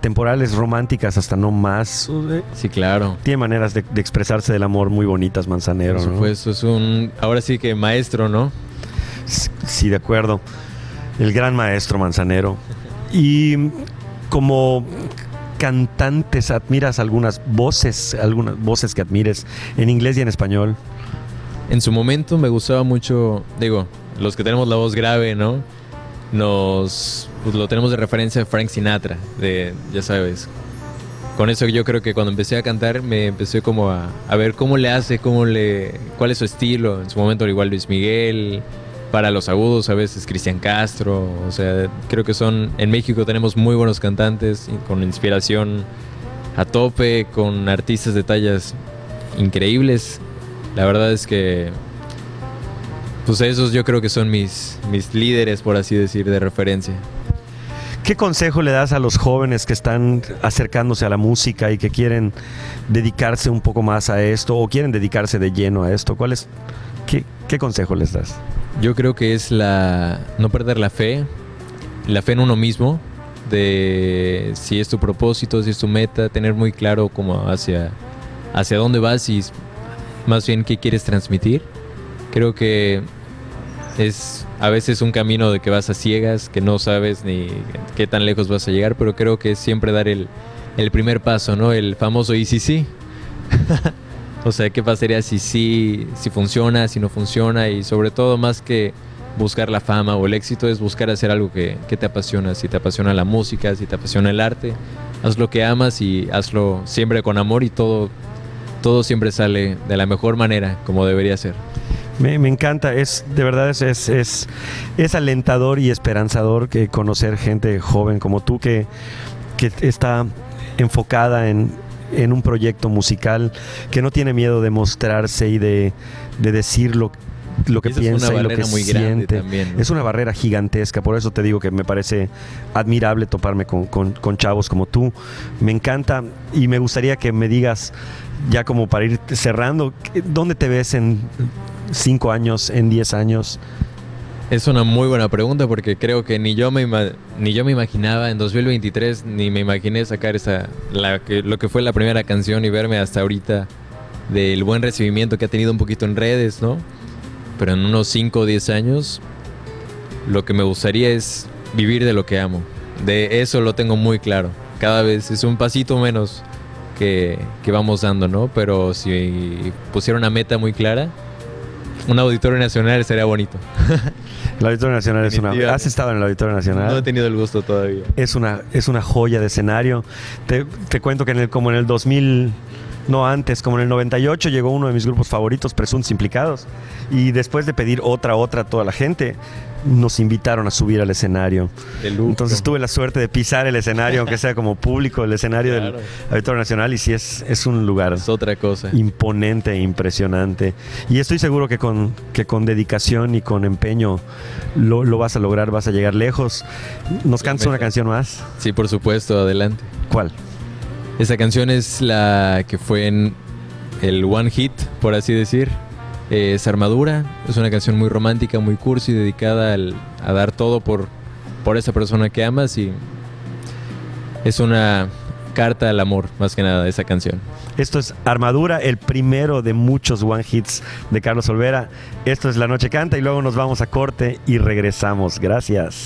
atemporales, románticas hasta no más. Sí, claro. Tiene maneras de expresarse del amor muy bonitas, Manzanero, Por supuesto, ¿no? Ahora sí que maestro, ¿no? Sí, de acuerdo. El gran maestro Manzanero. Y como cantantes, ¿admiras algunas voces que admires en inglés y en español? En su momento me gustaba mucho, digo, los que tenemos la voz grave, ¿no? Pues lo tenemos de referencia a Frank Sinatra, ya sabes. Con eso yo creo que cuando empecé a cantar me empecé como a ver cómo le hace, cuál es su estilo. En su momento igual Luis Miguel, para los agudos a veces Cristian Castro. O sea, creo que en México tenemos muy buenos cantantes con inspiración a tope, con artistas de tallas increíbles. La verdad es que pues esos yo creo que son mis líderes, por así decir, de referencia. ¿Qué consejo le das a los jóvenes que están acercándose a la música y que quieren dedicarse un poco más a esto o quieren dedicarse de lleno a esto? ¿Qué consejo les das? Yo creo que es no perder la fe en uno mismo, de si es tu propósito, si es tu meta, tener muy claro como hacia dónde vas y más bien qué quieres transmitir. Creo que es a veces un camino de que vas a ciegas, que no sabes ni qué tan lejos vas a llegar, pero creo que es siempre dar el primer paso, ¿no? El famoso y si sí. O sea, ¿qué pasaría si sí, si funciona, si no funciona? Y sobre todo, más que buscar la fama o el éxito, es buscar hacer algo que te apasiona. Si te apasiona la música, si te apasiona el arte, haz lo que amas y hazlo siempre con amor y todo siempre sale de la mejor manera, como debería ser. Me encanta, de verdad es alentador y esperanzador que conocer gente joven como tú que está enfocada en un proyecto musical, que no tiene miedo de mostrarse y de decir lo que piensa y lo que siente. También, ¿no? Es una barrera gigantesca, por eso te digo que me parece admirable toparme con chavos como tú. Me encanta y me gustaría que me digas, ya como para ir cerrando, ¿dónde te ves en 5 años, en 10 años? Es una muy buena pregunta porque creo que ni yo me imaginaba en 2023, ni me imaginé sacar lo que fue la primera canción y verme hasta ahorita del buen recibimiento que ha tenido un poquito en redes, ¿no? Pero en unos 5 o 10 años lo que me gustaría es vivir de lo que amo. De eso lo tengo muy claro. Cada vez es un pasito menos que vamos dando, ¿no? Pero si pusiera una meta muy clara, un Auditorio Nacional sería bonito. El Auditorio Nacional ¿Has estado en el Auditorio Nacional? No he tenido el gusto todavía. Es una joya de escenario. Te cuento que como en el 2000... No, antes, como en el 98 llegó uno de mis grupos favoritos, Presuntos Implicados, y después de pedir otra a toda la gente, nos invitaron a subir al escenario. Entonces tuve la suerte de pisar el escenario, aunque sea como público, el escenario del Auditorio Nacional, y sí es un lugar es otra cosa, imponente e impresionante. Y estoy seguro que con dedicación y con empeño lo vas a lograr, vas a llegar lejos. ¿Nos cantas una canción más? Sí, por supuesto, adelante. ¿Cuál? Esa canción es la que fue en el One Hit, por así decir. Es Armadura. Es una canción muy romántica, muy cursi, dedicada a dar todo por esa persona que amas. Y es una carta al amor, más que nada, esa canción. Esto es Armadura, el primero de muchos One Hits de Carlos Olvera. Esto es La Noche Canta y luego nos vamos a corte y regresamos. Gracias.